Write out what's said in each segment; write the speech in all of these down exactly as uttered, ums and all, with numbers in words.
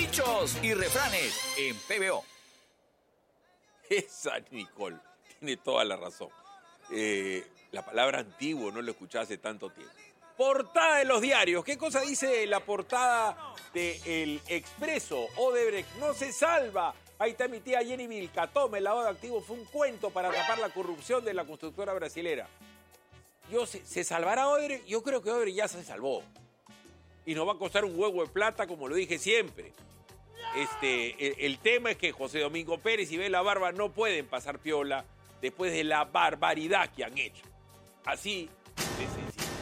Dichos y refranes en P B O. Esa Nicole tiene toda la razón. Eh, la palabra antiguo no lo escuché hace tanto tiempo. Portada de los diarios. ¿Qué cosa dice la portada de El Expreso? Odebrecht no se salva. Ahí está mi tía Jenny Vilcatome. El lavado de activos fue un cuento para tapar la corrupción de la constructora brasilera. Yo, ¿se, ¿Se salvará Odebrecht? Yo creo que Odebrecht ya se salvó. Y nos va a costar un huevo de plata, como lo dije siempre. Este, el, el tema es que José Domingo Pérez y Bela Barba no pueden pasar piola después de la barbaridad que han hecho. Así de sencillo.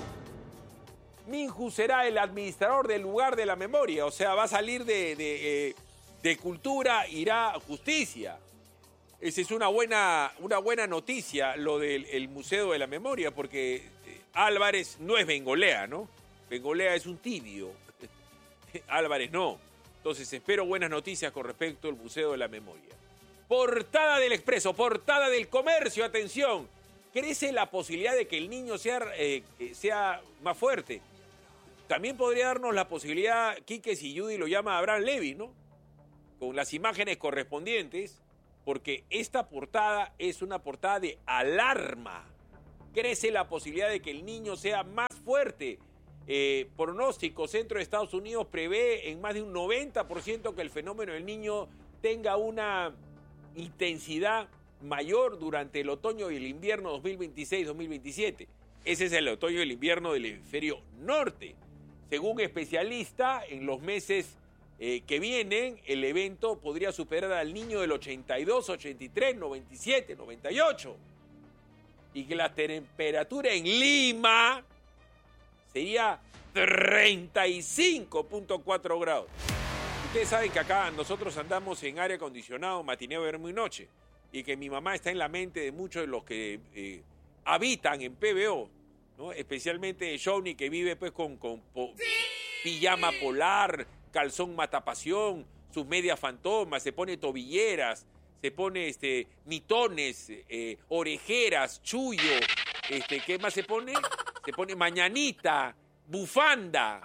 Minju será el administrador del lugar de la memoria, o sea, va a salir de, de, eh, de cultura, irá a justicia. Esa es una buena, una buena noticia, lo del el Museo de la Memoria, porque eh, Álvarez no es Bengolea, ¿no? Bengolea es un tibio, Álvarez no. Entonces espero buenas noticias con respecto al Museo de la Memoria. Portada del Expreso, portada del Comercio, atención. Crece la posibilidad de que el niño sea, eh, sea más fuerte. También podría darnos la posibilidad, Quique, si Judy lo llama Abraham Levy, ¿no? Con las imágenes correspondientes, porque esta portada es una portada de alarma. Crece la posibilidad de que el niño sea más fuerte. Eh, pronóstico, Centro de Estados Unidos prevé en más de un noventa por ciento que el fenómeno del niño tenga una intensidad mayor durante el otoño y el invierno dos mil veintiséis dos mil veintisiete. Ese es el otoño y el invierno del hemisferio norte. Según especialistas, en los meses eh, que vienen, el evento podría superar al niño del ochenta y dos, ochenta y tres, noventa y siete, noventa y ocho. Y que la temperatura en Lima sería treinta y cinco punto cuatro grados. Ustedes saben que acá nosotros andamos en aire acondicionado, matineo, verano y noche. Y que mi mamá está en la mente de muchos de los que eh, habitan en P B O, ¿no? Especialmente Johnny, que vive pues con, con po, ¡sí! Pijama polar, calzón matapasión, sus medias fantomas, se pone tobilleras, se pone este, mitones, eh, orejeras, chullo, este, ¿qué más se pone? Se pone mañanita, bufanda.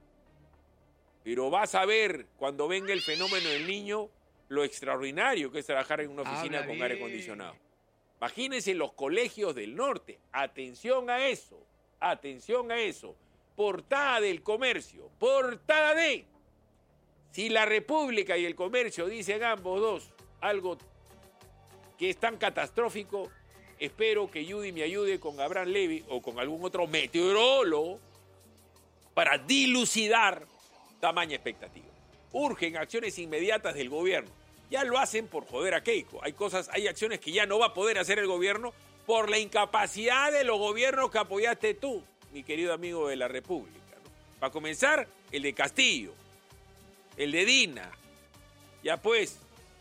Pero vas a ver cuando venga el fenómeno del niño lo extraordinario que es trabajar en una oficina Habla con bien. aire acondicionado. Imagínense los colegios del norte. Atención a eso. Atención a eso. Portada del Comercio. Portada de... Si la República y el Comercio dicen ambos dos algo que es tan catastrófico, espero que Judy me ayude con Abraham Levy o con algún otro meteorólogo para dilucidar tamaña expectativa. Urgen acciones inmediatas del gobierno. Ya lo hacen por joder a Keiko. Hay cosas, hay acciones que ya no va a poder hacer el gobierno por la incapacidad de los gobiernos que apoyaste tú, mi querido amigo de la República, ¿no? Para comenzar, el de Castillo, el de Dina. Ya pues,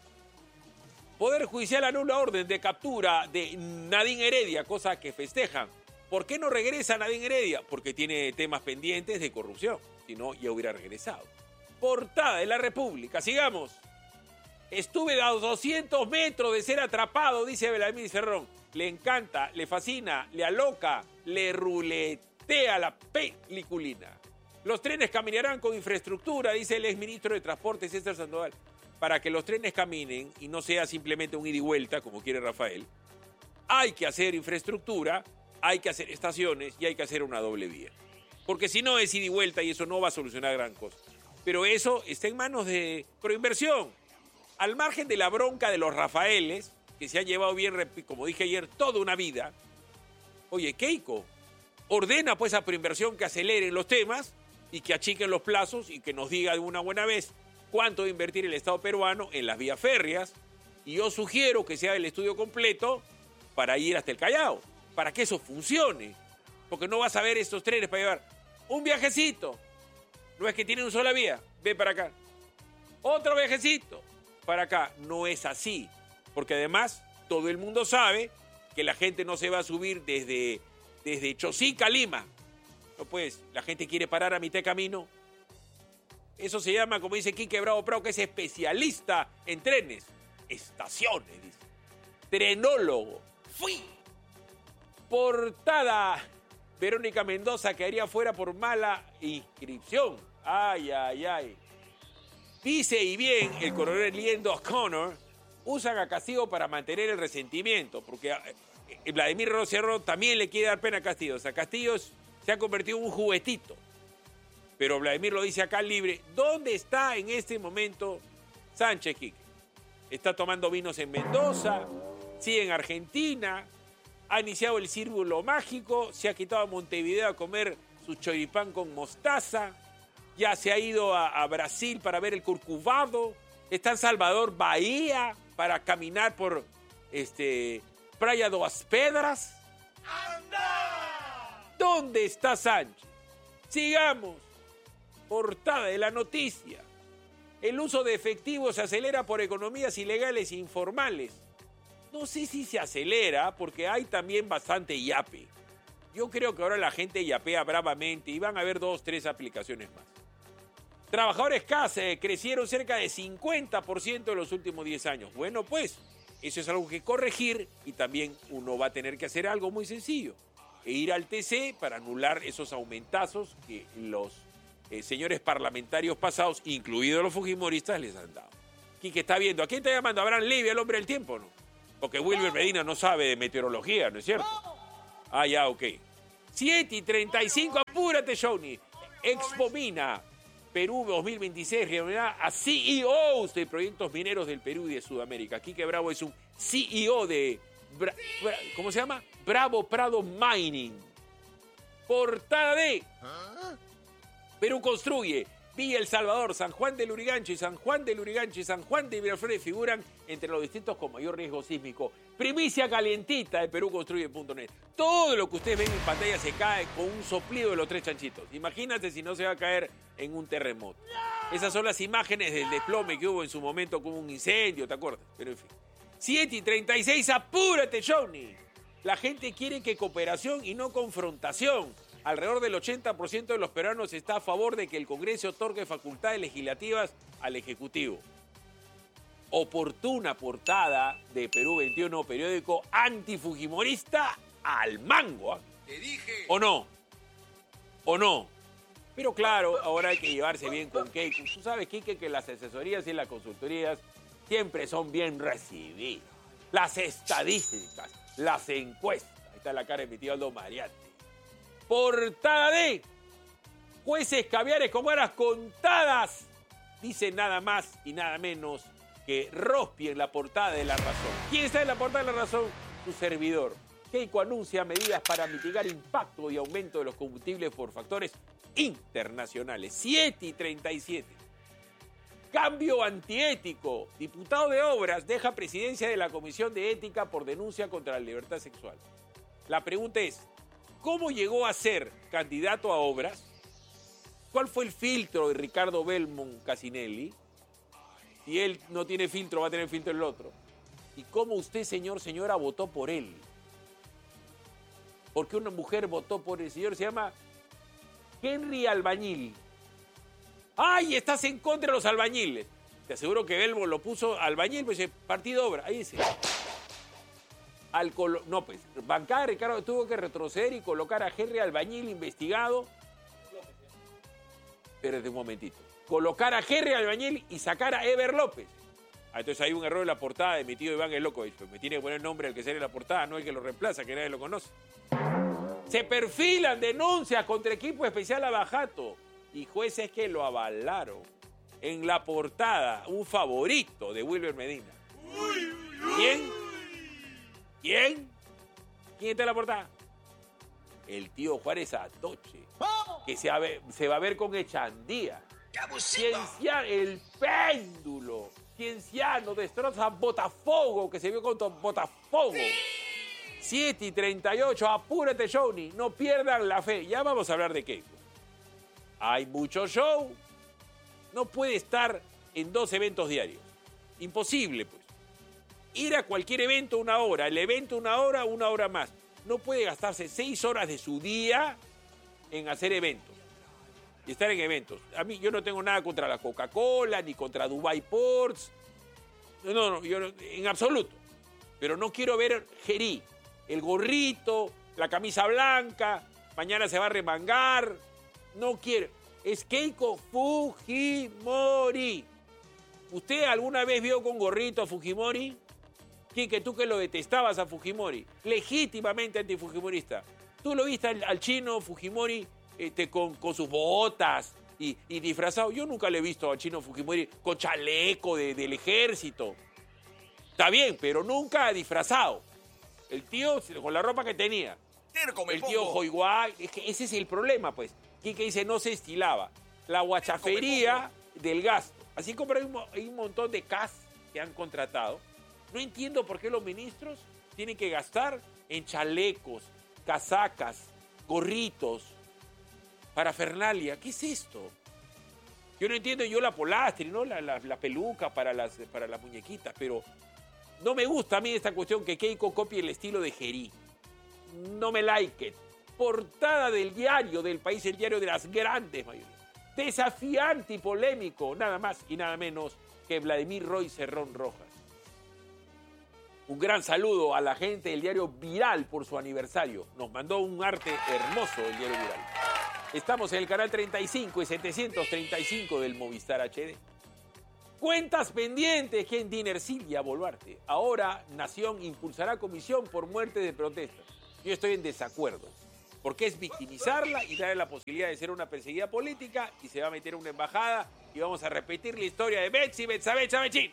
Poder Judicial anula orden de captura de Nadine Heredia, cosa que festejan. ¿Por qué no regresa Nadine Heredia? Porque tiene temas pendientes de corrupción. Si no, ya hubiera regresado. Portada de la República. Sigamos. Estuve a doscientos metros de ser atrapado, dice Belamín Ferrón. Le encanta, le fascina, le aloca, le ruletea la peliculina. Los trenes caminarán con infraestructura, dice el exministro de Transporte César Sandoval. Para que los trenes caminen y no sea simplemente un ida y vuelta, como quiere Rafael, hay que hacer infraestructura, hay que hacer estaciones y hay que hacer una doble vía. Porque si no es ida y vuelta y eso no va a solucionar gran cosa. Pero eso está en manos de Proinversión. Al margen de la bronca de los Rafaeles, que se han llevado bien, como dije ayer, toda una vida. Oye, Keiko, ordena pues a Proinversión que aceleren los temas y que achiquen los plazos y que nos diga de una buena vez cuánto va a invertir el Estado peruano en las vías férreas. Y yo sugiero que se haga el estudio completo para ir hasta el Callao, para que eso funcione. Porque no vas a ver estos trenes para llevar un viajecito. No es que tienen una sola vía, ve para acá. Otro viajecito para acá. No es así. Porque además todo el mundo sabe que la gente no se va a subir desde, desde Chosica a Lima. No pues, la gente quiere parar a mitad de camino. Eso se llama, como dice Quique Bravo Prado, que es especialista en trenes. Estaciones, dice. Trenólogo. Fui. Portada. Verónica Mendoza quedaría fuera por mala inscripción. Ay, ay, ay. Dice y bien el coronel Liendo O'Connor, usan a Castillo para mantener el resentimiento, porque eh, Vladimir Rosierro también le quiere dar pena a Castillo. O sea, Castillo se ha convertido en un juguetito. Pero Vladimir lo dice acá libre. ¿Dónde está en este momento Sánchez Quique? Está tomando vinos en Mendoza, sigue en Argentina, ha iniciado el círculo mágico, se ha quitado a Montevideo a comer su choripán con mostaza, ya se ha ido a, a Brasil para ver el Corcovado, está en Salvador Bahía para caminar por este, Praia das Pedras. ¡Anda! ¿Dónde está Sánchez? Sigamos. Portada de la noticia. El uso de efectivo se acelera por economías ilegales e informales. No sé si se acelera porque hay también bastante yape. Yo creo que ahora la gente yapea bravamente y van a haber dos, tres aplicaciones más. Trabajadores C A S crecieron cerca de cincuenta por ciento en los últimos diez años. Bueno, pues, eso es algo que corregir y también uno va a tener que hacer algo muy sencillo. E ir al T C para anular esos aumentazos que los eh, señores parlamentarios pasados, incluidos los fujimoristas, les han dado. Quique está viendo. ¿A quién está llamando? ¿Abraham Levy, el hombre del tiempo, no? Porque Wilber Medina no sabe de meteorología, ¿no es cierto? Ah, ya, ok. siete y treinta y cinco, apúrate, Johnny. Expomina Perú dos mil veintiséis reunirá a C E Os de proyectos mineros del Perú y de Sudamérica. Quique Bravo es un C E O de... Bra, Bra, ¿cómo se llama? Bravo Prado Mining. Portada de... Perú construye. Villa El Salvador, San Juan del Urigancho y San Juan del Urigancho y San Juan de Miraflores figuran entre los distritos con mayor riesgo sísmico. Primicia calientita de Perú Construye punto net. Todo lo que ustedes ven en pantalla se cae con un soplido de los tres chanchitos. Imagínate si no se va a caer en un terremoto. Esas son las imágenes del desplome que hubo en su momento con un incendio, ¿te acuerdas? Pero en fin. siete y treinta y seis, apúrate, Johnny. La gente quiere que cooperación y no confrontación. Alrededor del ochenta por ciento de los peruanos está a favor de que el Congreso otorgue facultades legislativas al Ejecutivo. Oportuna portada de Perú veintiuno, periódico antifujimorista al mango. ¿eh? Te dije. ¿O no? ¿O no? Pero claro, ahora hay que llevarse bien con Keiko. Tú sabes, Quique, que las asesorías y las consultorías siempre son bien recibidas. Las estadísticas, las encuestas. Ahí está la cara de mi tío Aldo Mariante. Portada de jueces caviares con varas contadas. Dice nada más y nada menos que Rospi en la portada de La Razón. ¿Quién está en la portada de La Razón? Su servidor. Keiko anuncia medidas para mitigar impacto y aumento de los combustibles por factores internacionales. siete y treinta y siete. Cambio antiético. Diputado de Obras deja presidencia de la Comisión de Ética por denuncia contra la libertad sexual. La pregunta es, ¿cómo llegó a ser candidato a Obras? ¿Cuál fue el filtro de Ricardo Belmont Casinelli? Si él no tiene filtro, va a tener filtro el otro. ¿Y cómo usted, señor, señora, votó por él? Porque una mujer votó por el señor, se llama Henry Albañil. ¡Ay, estás en contra de los albañiles! Te aseguro que Belmont lo puso albañil, pues partido obra, ahí dice. Al colo- no, pues, bancada de Ricardo tuvo que retroceder y colocar a Henry Albañil investigado. Espérate un momentito. Colocar a Henry Albañil y sacar a Eber López. Ah, entonces hay un error en la portada de mi tío Iván el Loco. Pues me tiene que poner el nombre al que sale en la portada, no el que lo reemplaza, que nadie lo conoce. Se perfilan denuncias contra equipo especial Abajato y jueces que lo avalaron. En la portada, un favorito de Wilber Medina. ¿Quién? ¿Quién? ¿Quién está en la portada? El tío Juárez Atoche, que se, ver, se va a ver con Echandía. Cienciano, el péndulo. Cienciano destroza Botafogo, que se vio contra Botafogo. siete y treinta y ocho, apúrate, Johnny, no pierdan la fe. Ya vamos a hablar de Keiko. Hay mucho show. No puede estar en dos eventos diarios. Imposible, pues. Ir a cualquier evento una hora, el evento una hora, una hora más. No puede gastarse seis horas de su día en hacer eventos y estar en eventos. A mí, yo no tengo nada contra la Coca-Cola, ni contra Dubai Ports. No, no, yo no, en absoluto. Pero no quiero ver Gerí, el gorrito, la camisa blanca, mañana se va a remangar. No quiero. Es Keiko Fujimori. ¿Usted alguna vez vio con gorrito a Fujimori? Quique, tú que lo detestabas a Fujimori, legítimamente antifujimorista. ¿Tú lo viste al, al chino Fujimori este, con, con sus botas y, y disfrazado? Yo nunca le he visto al chino Fujimori con chaleco de, del ejército. Está bien, pero nunca disfrazado. El tío con la ropa que tenía. El tío Joiguá, es que ese es el problema, pues. Quique dice, no se estilaba. La guachafería del gasto. Así como hay un, hay un montón de C A S que han contratado. No entiendo por qué los ministros tienen que gastar en chalecos, casacas, gorritos, parafernalia. ¿Qué es esto? Yo no entiendo yo la polastri, ¿no? La, la, la peluca para las, para las muñequitas, pero no me gusta a mí esta cuestión que Keiko copie el estilo de Gerí. No me like it. Portada del diario del país, el diario de las grandes mayorías. Desafiante y polémico, nada más y nada menos que Vladimir Roy Cerrón Rojas. Un gran saludo a la gente del diario Viral por su aniversario. Nos mandó un arte hermoso el diario Viral. Estamos en el canal treinta y cinco y setecientos treinta y cinco del Movistar H D. Cuentas pendientes que en Dinercilia Boluarte. Ahora Nación impulsará comisión por muerte de protestas. Yo estoy en desacuerdo. Porque es victimizarla y darle la posibilidad de ser una perseguida política y se va a meter a una embajada y vamos a repetir la historia de Betsy, Betsabe, Chabechín.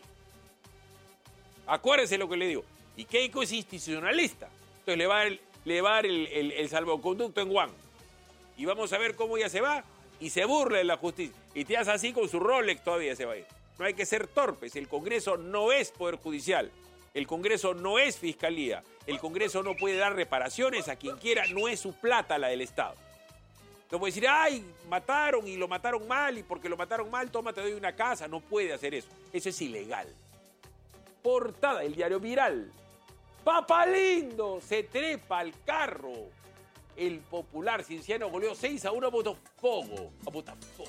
Acuérdense lo que le digo. Y Keiko es institucionalista. Entonces le va a dar el, le va a dar el, el, el salvoconducto en Guam. Y vamos a ver cómo ella se va y se burla de la justicia. Y te hace así con su Rolex todavía se va a ir. No hay que ser torpes. El Congreso no es Poder Judicial. El Congreso no es Fiscalía. El Congreso no puede dar reparaciones a quien quiera. No es su plata la del Estado. No puede decir, ay, mataron y lo mataron mal y porque lo mataron mal, toma, te doy una casa. No puede hacer eso. Eso es ilegal. Portada del diario Viral. Papalindo se trepa al carro. El popular Cienciano goleó seis a uno a Botafogo. A Botafogo.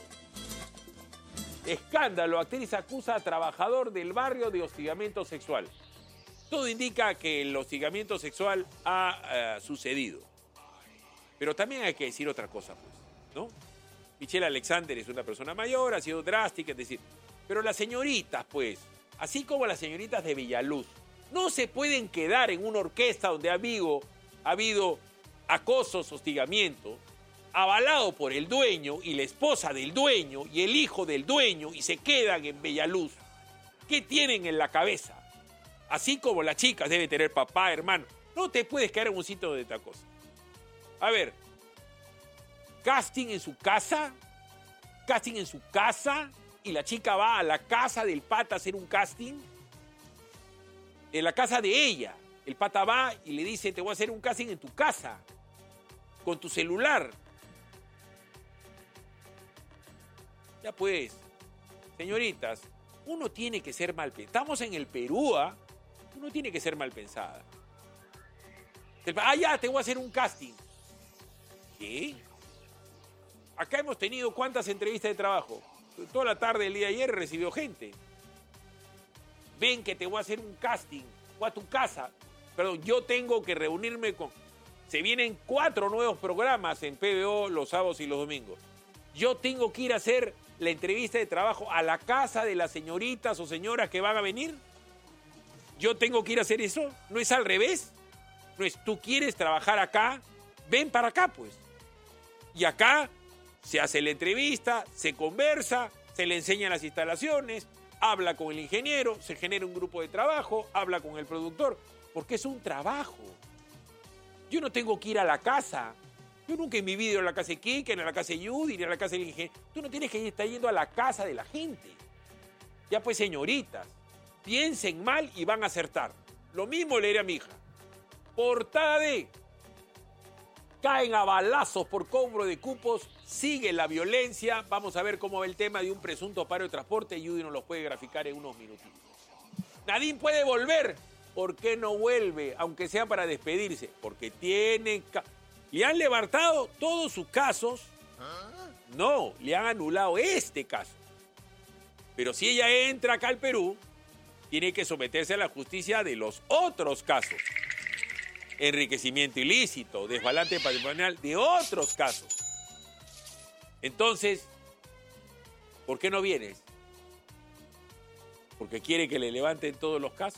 Escándalo. Actriz acusa a trabajador del barrio de hostigamiento sexual. Todo indica que el hostigamiento sexual ha uh, sucedido. Pero también hay que decir otra cosa, pues, ¿no? Michelle Alexander es una persona mayor, ha sido drástica, es decir, pero las señoritas, pues, así como las señoritas de Villaluz, no se pueden quedar en una orquesta donde ha habido, ha habido acosos, hostigamiento, avalado por el dueño y la esposa del dueño y el hijo del dueño y se quedan en Villaluz. ¿Qué tienen en la cabeza? Así como las chicas deben tener papá, hermano. No te puedes quedar en un sitio de esta cosa. A ver, casting en su casa, casting en su casa, y la chica va a la casa del pata a hacer un casting. En la casa de ella, el pata va y le dice, te voy a hacer un casting en tu casa, con tu celular. Ya pues, señoritas, uno tiene que ser mal pensado. Estamos en el Perú, ¿ah? Uno tiene que ser mal pensada. Ah, ya, te voy a hacer un casting. ¿Qué? Acá hemos tenido cuántas entrevistas de trabajo. Toda la tarde del día de ayer he recibido gente. Ven que te voy a hacer un casting. O a tu casa. Perdón, yo tengo que reunirme con... Se vienen cuatro nuevos programas en P B O los sábados y los domingos. Yo tengo que ir a hacer la entrevista de trabajo a la casa de las señoritas o señoras que van a venir. Yo tengo que ir a hacer eso. ¿No es al revés? No es tú quieres trabajar acá, ven para acá, pues. Y acá se hace la entrevista, se conversa, se le enseñan las instalaciones, habla con el ingeniero, se genera un grupo de trabajo, habla con el productor, porque es un trabajo. Yo no tengo que ir a la casa. Yo nunca en mi vida he ido a la casa de Kike, ni a la casa de Judy, ni a la casa del ingeniero. Tú no tienes que estar yendo a la casa de la gente. Ya pues, señoritas, piensen mal y van a acertar. Lo mismo le diré a mi hija. Portada de... Caen a balazos por cobro de cupos, sigue la violencia. Vamos a ver cómo va el tema de un presunto paro de transporte. Judy nos lo puede graficar en unos minutitos. Nadine puede volver. ¿Por qué no vuelve? Aunque sea para despedirse. Porque tiene... Ca- le han levantado todos sus casos. No, le han anulado este caso. Pero si ella entra acá al Perú, tiene que someterse a la justicia de los otros casos. Enriquecimiento ilícito, desbalance patrimonial de otros casos. Entonces, ¿por qué no vienes? porque quiere que le levanten todos los casos.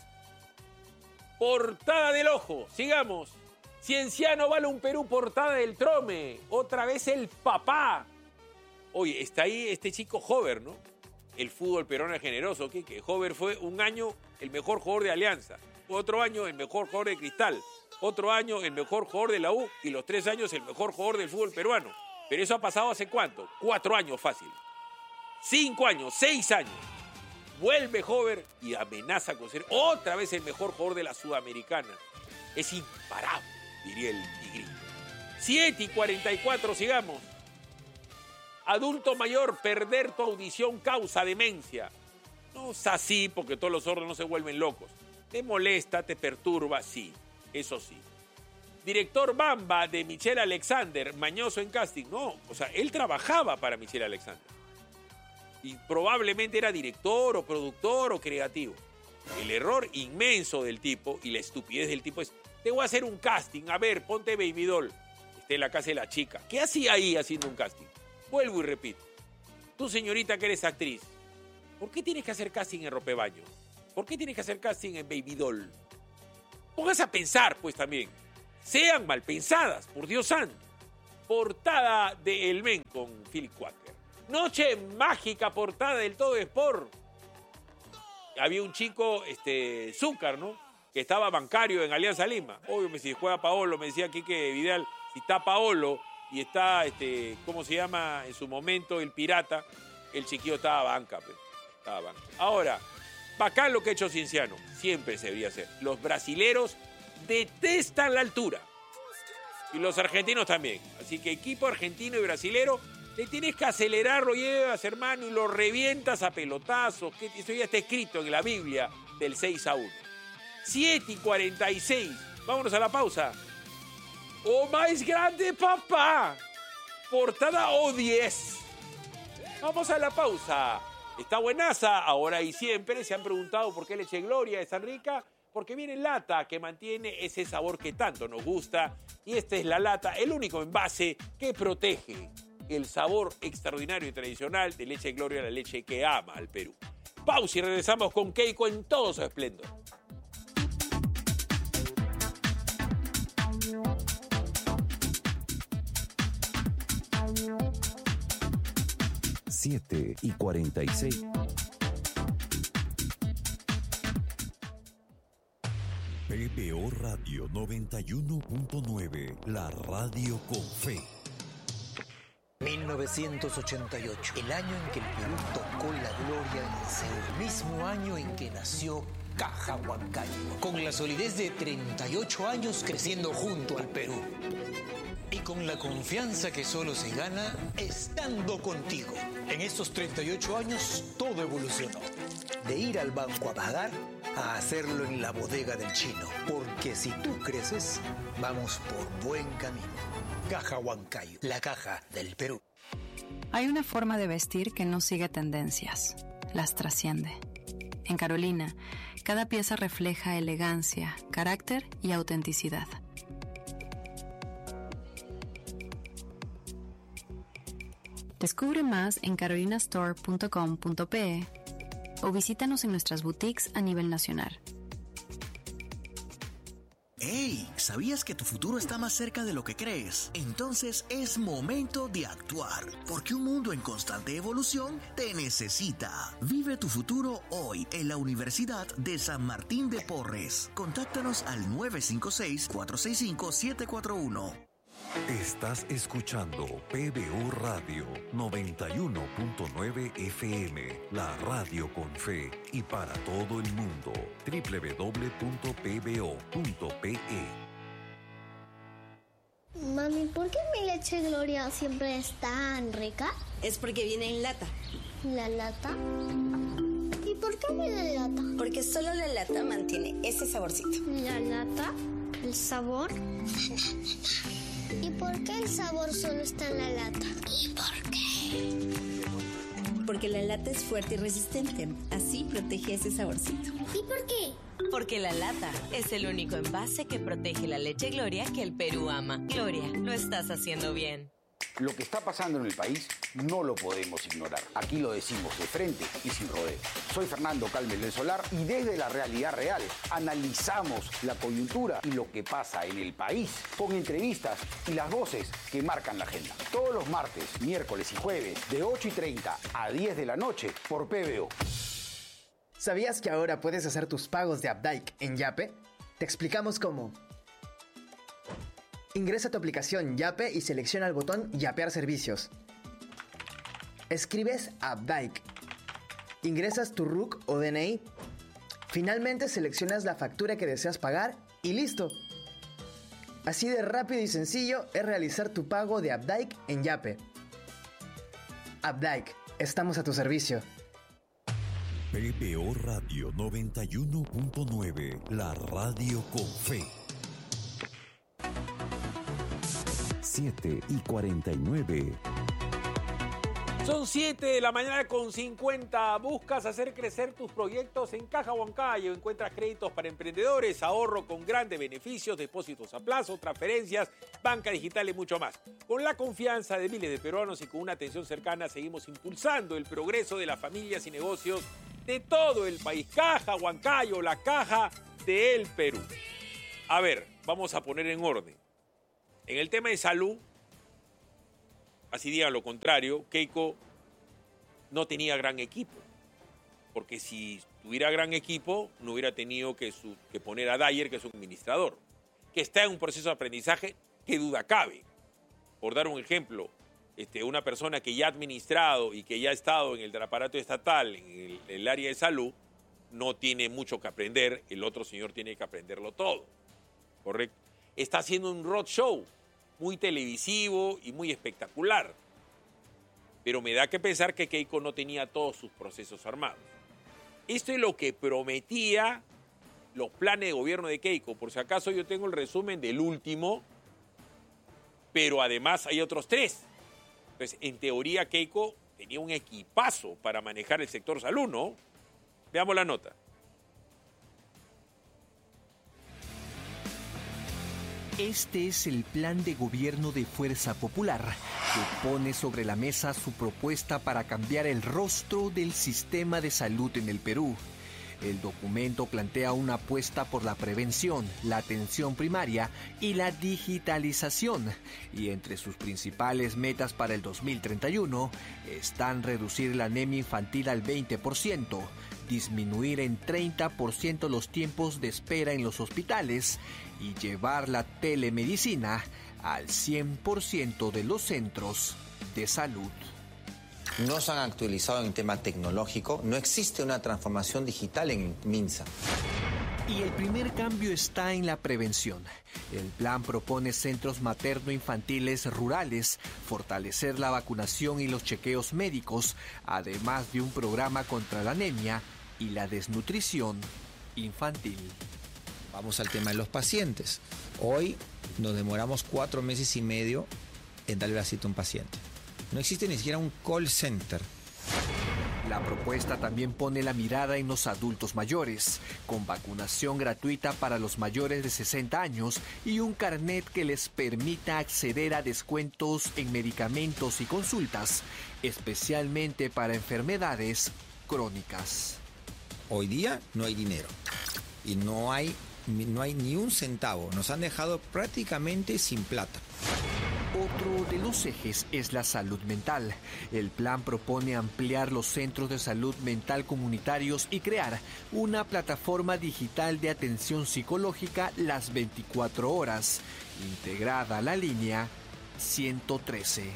Portada del Ojo, sigamos. Cienciano vale un Perú, portada del Trome. Otra vez el papá. Oye, está ahí este chico Hover, ¿no? El fútbol peruano es generoso, ¿qué? Que Hover fue un año el mejor jugador de Alianza, otro año el mejor jugador de Cristal, otro año el mejor jugador de la U y los tres años el mejor jugador del fútbol peruano. Pero eso ha pasado ¿hace cuánto? Cuatro años fácil. Cinco años, seis años. Vuelve Hover y amenaza con ser otra vez el mejor jugador de la Sudamericana. Es imparable, diría el tigrito. siete y cuarenta y cuatro, sigamos. Adulto mayor, perder tu audición causa demencia. No es así porque todos los sordos no se vuelven locos. Te molesta, te perturba, sí, eso sí. Director Bamba de Michelle Alexander, mañoso en casting. No, o sea, él trabajaba para Michelle Alexander. Y probablemente era director o productor o creativo. El error inmenso del tipo y la estupidez del tipo es, te voy a hacer un casting, a ver, ponte Baby Doll. Está en la casa de la chica. ¿Qué hacía ahí haciendo un casting? Vuelvo y repito. Tú, señorita, que eres actriz, ¿por qué tienes que hacer casting en Ropebaño? ¿Por qué tienes que hacer casting en Baby Doll? Póngase a pensar, pues, también. Sean mal pensadas, por Dios santo. Portada de El Men con Philip Quaker. Noche mágica, portada del Todo Sport. Había un chico, este, Zúcar, ¿no? Que estaba bancario en Alianza Lima. Obvio, si juega Paolo, me decía Quique Vidal, si está Paolo y está, este, ¿cómo se llama? En su momento, el Pirata, el chiquillo estaba banca, pues. Estaba banca. Ahora, bacán lo que ha hecho Cienciano. Siempre se debería hacer. Los brasileros detestan la altura. Y los argentinos también. Así que equipo argentino y brasilero, le tienes que acelerar, lo llevas, hermano, y lo revientas a pelotazos. Que eso ya está escrito en la Biblia del seis a uno. siete y cuarenta y seis. Vámonos a la pausa. ¡Oh, más grande, papá! Portada O diez. Vamos a la pausa. Está buenaza, ahora y siempre. Se han preguntado por qué Leche Gloria es tan rica. Porque viene en lata, que mantiene ese sabor que tanto nos gusta. Y esta es la lata, el único envase que protege el sabor extraordinario y tradicional de Leche Gloria, la leche que ama al Perú. Pausa y regresamos con Keiko en todo su esplendor. siete y cuarenta y seis. P B O Radio noventa y uno punto nueve, la radio con fe. mil novecientos ochenta y ocho, el año en que el Perú tocó la gloria en el Liceo, el mismo año en que nació Caja Huancayo, con la solidez de treinta y ocho años creciendo junto al Perú. Y con la confianza que solo se gana estando contigo. En estos treinta y ocho años todo evolucionó. De ir al banco a pagar a hacerlo en la bodega del chino. Porque si tú creces, vamos por buen camino. Caja Huancayo, la caja del Perú. Hay una forma de vestir que no sigue tendencias, las trasciende. En Carolina, cada pieza refleja elegancia, carácter y autenticidad. Descubre más en carolina store punto com punto pe o visítanos en nuestras boutiques a nivel nacional. ¡Hey! ¿Sabías que tu futuro está más cerca de lo que crees? Entonces es momento de actuar, porque un mundo en constante evolución te necesita. Vive tu futuro hoy en la Universidad de San Martín de Porres. Contáctanos al nueve cinco seis, cuatro seis cinco, siete cuatro uno. Estás escuchando P B O Radio noventa y uno punto nueve F M, la radio con fe y para todo el mundo. doble u doble u doble u punto p b o punto p e. Mami, ¿por qué mi leche Gloria siempre es tan rica? Es porque viene en lata. ¿La lata? ¿Y por qué viene en lata? Porque solo la lata mantiene ese saborcito. ¿La lata? ¿El sabor? ¿Y por qué el sabor solo está en la lata? ¿Y por qué? Porque la lata es fuerte y resistente. Así protege ese saborcito. ¿Y por qué? Porque la lata es el único envase que protege la leche Gloria que el Perú ama. Gloria, lo estás haciendo bien. Lo que está pasando en el país no lo podemos ignorar. Aquí lo decimos de frente y sin rodeos. Soy Fernando Calme del Solar y desde la realidad real analizamos la coyuntura y lo que pasa en el país con entrevistas y las voces que marcan la agenda. Todos los martes, miércoles y jueves de ocho y treinta a diez de la noche por P B O. ¿Sabías que ahora puedes hacer tus pagos de Updike en Yape? Te explicamos cómo. Ingresa a tu aplicación Yape y selecciona el botón Yapear servicios. Escribes Updike. Ingresas tu R U C o D N I. Finalmente seleccionas la factura que deseas pagar y listo. Así de rápido y sencillo es realizar tu pago de Updike en Yape. Updike, estamos a tu servicio. P B O Radio noventa y uno punto nueve, la radio con fe. siete y cuarenta y nueve. Son siete de la mañana con cincuenta. ¿Buscas hacer crecer tus proyectos? En Caja Huancayo encuentras créditos para emprendedores, ahorro con grandes beneficios, depósitos a plazo, transferencias, banca digital y mucho más. Con la confianza de miles de peruanos y con una atención cercana seguimos impulsando el progreso de las familias y negocios de todo el país. Caja Huancayo, la caja del Perú. A ver, vamos a poner en orden. En el tema de salud, así digan lo contrario, Keiko no tenía gran equipo. Porque si tuviera gran equipo, no hubiera tenido que, su, que poner a Dyer, que es un administrador, que está en un proceso de aprendizaje, qué duda cabe. Por dar un ejemplo, este, una persona que ya ha administrado y que ya ha estado en el aparato estatal, en el, en el área de salud, no tiene mucho que aprender, el otro señor tiene que aprenderlo todo. ¿Correcto? Está haciendo un roadshow muy televisivo y muy espectacular. Pero me da que pensar que Keiko no tenía todos sus procesos armados. Esto es lo que prometía los planes de gobierno de Keiko. Por si acaso yo tengo el resumen del último, pero además hay otros tres. Entonces, en teoría, Keiko tenía un equipazo para manejar el sector salud, ¿no? Veamos la nota. Este es el plan de gobierno de Fuerza Popular, que pone sobre la mesa su propuesta para cambiar el rostro del sistema de salud en el Perú. El documento plantea una apuesta por la prevención, la atención primaria y la digitalización. Y entre sus principales metas para el dos mil treinta y uno están reducir la anemia infantil al veinte por ciento, disminuir en treinta por ciento los tiempos de espera en los hospitales y llevar la telemedicina al cien por ciento de los centros de salud. No se han actualizado en el tema tecnológico, no existe una transformación digital en MINSA. Y el primer cambio está en la prevención. El plan propone centros materno-infantiles rurales, fortalecer la vacunación y los chequeos médicos, además de un programa contra la anemia y la desnutrición infantil. Vamos al tema de los pacientes. Hoy nos demoramos cuatro meses y medio en darle la cita a un paciente. No existe ni siquiera un call center. La propuesta también pone la mirada en los adultos mayores, con vacunación gratuita para los mayores de sesenta años y un carnet que les permita acceder a descuentos en medicamentos y consultas, especialmente para enfermedades crónicas. Hoy día no hay dinero y no hay, no hay ni un centavo. Nos han dejado prácticamente sin plata. Otro de los ejes es la salud mental. El plan propone ampliar los centros de salud mental comunitarios y crear una plataforma digital de atención psicológica las veinticuatro horas, integrada a la línea ciento trece.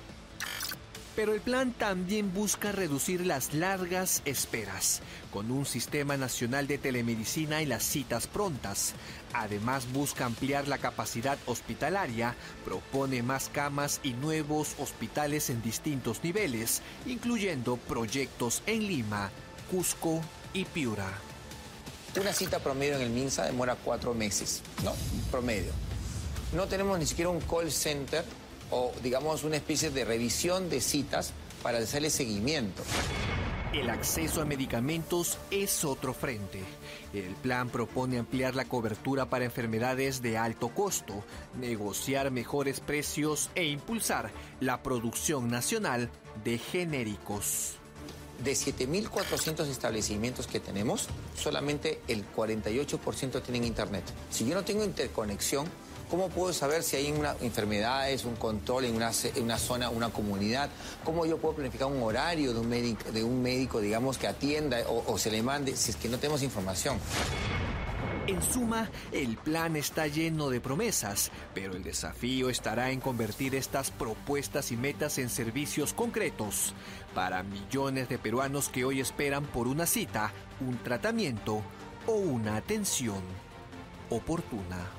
Pero el plan también busca reducir las largas esperas, con un sistema nacional de telemedicina y las citas prontas. Además busca ampliar la capacidad hospitalaria, propone más camas y nuevos hospitales en distintos niveles, incluyendo proyectos en Lima, Cusco y Piura. Una cita promedio en el MINSA demora cuatro meses, ¿no? Promedio. No tenemos ni siquiera un call center o, digamos, una especie de revisión de citas para hacerle seguimiento. El acceso a medicamentos es otro frente. El plan propone ampliar la cobertura para enfermedades de alto costo, negociar mejores precios e impulsar la producción nacional de genéricos. de siete mil cuatrocientos establecimientos que tenemos, solamente el cuarenta y ocho por ciento tienen internet. Si yo no tengo interconexión, ¿cómo puedo saber si hay una, enfermedades, un control en una, en una zona, una comunidad? ¿Cómo yo puedo planificar un horario de un médico, de un médico digamos, que atienda o, o se le mande si es que no tenemos información? En suma, el plan está lleno de promesas, pero el desafío estará en convertir estas propuestas y metas en servicios concretos para millones de peruanos que hoy esperan por una cita, un tratamiento o una atención oportuna.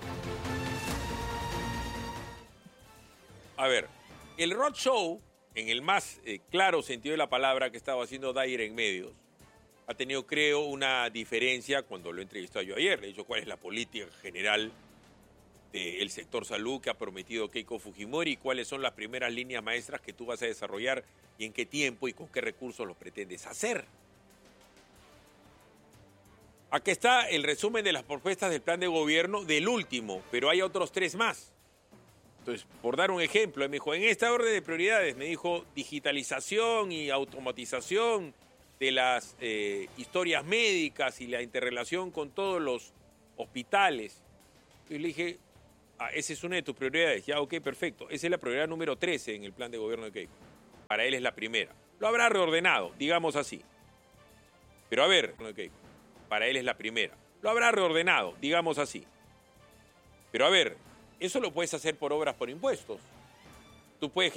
A ver, el roadshow, en el más eh, claro sentido de la palabra que estaba haciendo Dair en medios, ha tenido, creo, una diferencia cuando lo entrevistó yo ayer. Le he dicho cuál es la política general del sector salud que ha prometido Keiko Fujimori y cuáles son las primeras líneas maestras que tú vas a desarrollar y en qué tiempo y con qué recursos los pretendes hacer. Aquí está el resumen de las propuestas del plan de gobierno del último, pero hay otros tres más. Entonces, por dar un ejemplo, me dijo, en esta orden de prioridades, me dijo digitalización y automatización de las eh, historias médicas y la interrelación con todos los hospitales. Y le dije, ah, esa es una de tus prioridades. Ya, ok, perfecto. Esa es la prioridad número trece en el plan de gobierno de Keiko. Para él es la primera. Lo habrá reordenado, digamos así. Pero a ver, para él es la primera. Lo habrá reordenado, digamos así. Pero a ver, eso lo puedes hacer por obras por impuestos. Tú puedes